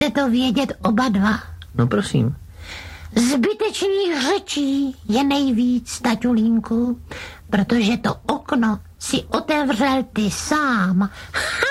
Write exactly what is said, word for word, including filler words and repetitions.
to vědět oba dva. No prosím. Zbytečných řečí je nejvíc, taťulínku, protože to okno si otevřel ty sám. Ha!